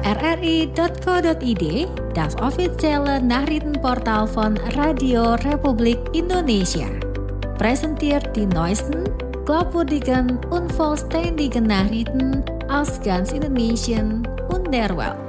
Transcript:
rri.co.id, das officiële nachrichtenportal van Radio Republik Indonesia. Presenteert die neuesten, glaubwürdigen und vollständigen Nachrichten aus ganz Indonesien und der Welt.